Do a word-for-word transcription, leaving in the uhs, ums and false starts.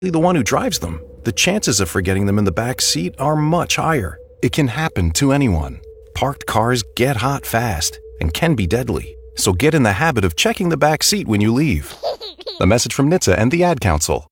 the one who drives them, the chances of forgetting them in the back seat are much higher. It can happen to anyone. Parked cars get hot fast and can be deadly. So get in the habit of checking the back seat when you leave. A message from N H T S A and the Ad Council.